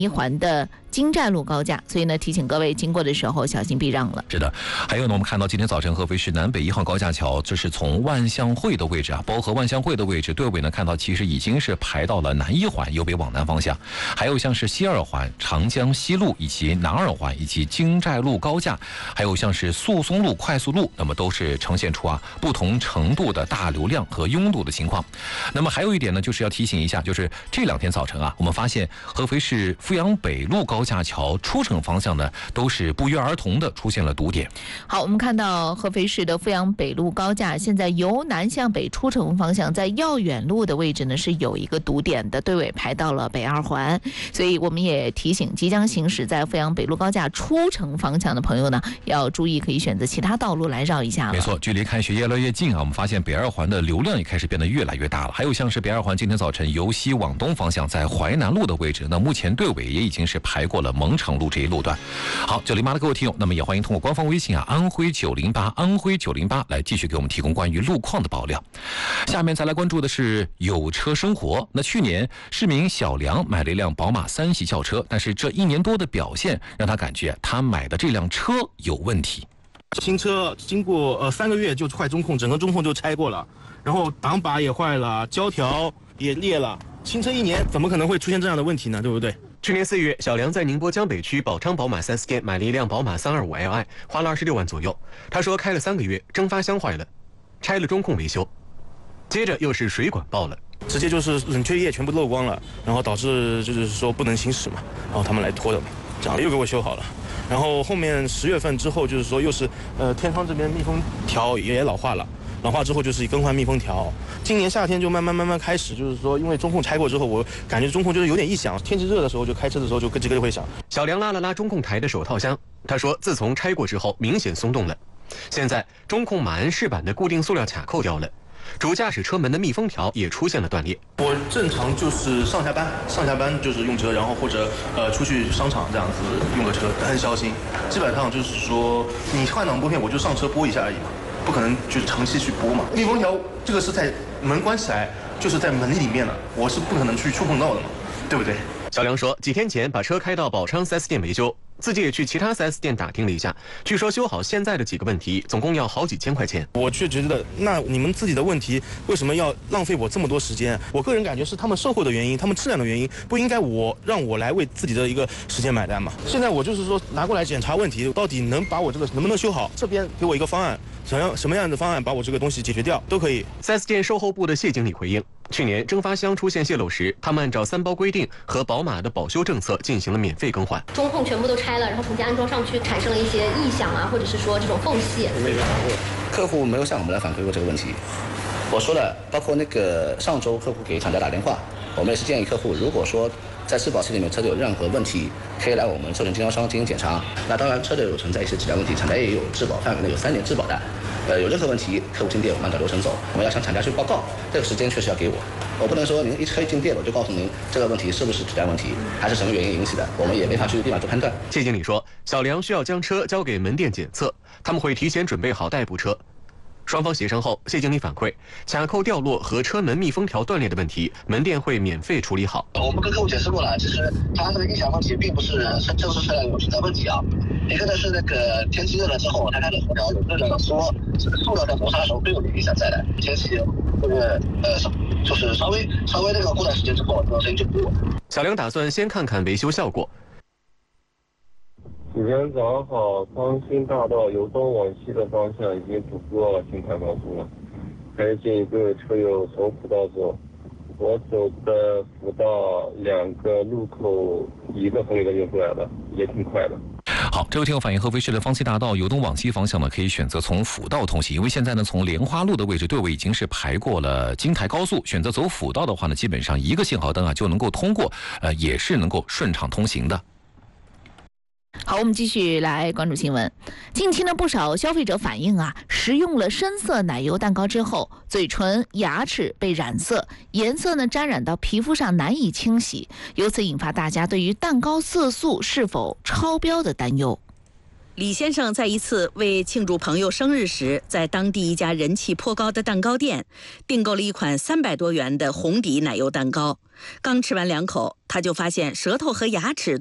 一环的京寨路高架，所以呢，提醒各位经过的时候小心避让了。 是的，还有呢，我们看到今天早晨合肥市南北1号高架桥，这是从万象汇的位置啊，包河万象汇的位置，队尾呢看到其实已经是排到了南1环由北往南方向，还有像是西2环、长江西路以及南2环以及京寨路高架，还有像是速松路快速路，那么都是呈现出不同程度的大流量和拥堵的情况。那么还有一点呢，就是要提醒一下，就是这2天早晨我们发现合肥市阜阳北路高架桥出城方向呢，都是不约而同的出现了堵点。 好，我们看到合肥市的阜阳北路高架现在由南向北出城方向，在耀远路的位置呢是有一个堵点的，队尾排到了北2环，所以我们也提醒即将行驶在阜阳北路高架出城方向的朋友呢，要注意可以选择其他道路来绕一下了。 没错，距离开学越来越近我们发现北2环的流量也开始变得越来越大了。还有像是北2环今天早晨由西往东方向在淮南路的位置，那目前队尾也已经是排过了蒙城路这一路段。好，908的各位听友，那么也欢迎通过官方微信安徽908安徽908来继续给我们提供关于路况的爆料。下面再来关注的是有车生活。那去年市民小梁买了一辆宝马3系轿车，但是这1年多的表现让他感觉他买的这辆车有问题。 新车经过3个月就坏中控，整个中控就拆过了，然后挡把也坏了，胶条也裂了。新车1年怎么可能会出现这样的问题呢？对不对？ 去年4月，小梁在宁波江北区宝昌宝马 4S 店买了一辆宝马325Li， 花了26万左右。他说开了3个月，蒸发箱坏了，拆了中控维修，接着又是水管爆了， 直接就是冷却液全部漏光了，然后导致就是说不能行驶嘛，然后他们来拖的嘛，这样又给我修好了。然后后面10月份之后就是说又是天窗这边密封条也老化了。老化之后就是更换密封条，今年夏天就慢慢开始，就是说因为中控拆过之后，我感觉中控就是有点异响，天气热的时候就开车的时候就这个就会响。 小梁拉了拉中控台的手套箱，他说自从拆过之后明显松动了，现在中控马鞍饰板的固定塑料卡扣掉了，主驾驶车门的密封条也出现了断裂。 我正常就是上下班就是用车，然后或者出去商场这样子用个车，很小心，基本上就是说你换挡拨片我就上车拨一下而已嘛。不可能就是长期去拨嘛，密封条这个是在门关起来，就是在门里面了，我是不可能去触碰到的嘛，对不对？ 小梁说，几天前把车开到宝昌 4S 店维修，自己也去其他 4S 店打听了一下，据说修好现在的几个问题，总共要好几千块钱。 我却觉得，那你们自己的问题为什么要浪费我这么多时间？我个人感觉是他们售后的原因，他们质量的原因，不应该让我来为自己的一个时间买单嘛。现在我就是说拿过来检查问题，到底能把我这个能不能修好？这边给我一个方案。什么样的方案把我这个东西解决掉都可以。 4S 店售后部的谢经理回应，去年蒸发箱出现泄漏时，他们按照3包规定和宝马的保修政策进行了免费更换。 中控全部都拆了，然后重新安装上去，产生了一些异响或者是说这种缝隙。 没反馈，客户没有向我们来反馈过这个问题。我说了，包括上周客户给厂家打电话，我们也是建议客户，如果说在质保期里面车子有任何问题，可以来我们授权经销商进行检查。那当然，车子有存在一些质量问题，厂家也有质保范围内有3年质保的。有任何问题，客户进店我们按照流程走，我们要向厂家去报告，这个时间确实要给我。我不能说您一车一进店我就告诉您这个问题是不是质量问题，还是什么原因引起的，我们也没法去立马做判断。 谢经理说，小梁需要将车交给门店检测，他们会提前准备好代步车。双方协商后，谢经理反馈，卡扣掉落和车门密封条断裂的问题，门店会免费处理好。 我们跟客户解释过了，其实他这个异响问题并不是正式车辆有存在问题啊。一个呢是天气热了之后，它开始空调有热量缩，这个塑料在摩擦的时候会有影响在的。天气就是稍微过段时间之后，这个声音就不弱。 小梁打算先看看维修效果。 今天早上好，康兴大道由东往西的方向已经堵过京凯高速了，还是建议各位车友从辅道走。我走的辅道2个路口1个红绿灯就出来了，也挺快的。 好，这位听友反映，合肥市的方西大道由东往西方向呢，可以选择从辅道通行，因为现在呢，从莲花路的位置队尾已经是排过了京台高速，选择走辅道的话呢，基本上1个信号灯就能够通过，也是能够顺畅通行的。 好，我们继续来关注新闻。近期呢，不少消费者反映食用了深色奶油蛋糕之后，嘴唇、牙齿被染色，颜色呢沾染到皮肤上难以清洗，由此引发大家对于蛋糕色素是否超标的担忧。 李先生在一次为庆祝朋友生日时，在当地一家人气颇高的蛋糕店订购了一款300多元的红底奶油蛋糕。刚吃完2口，他就发现舌头和牙齿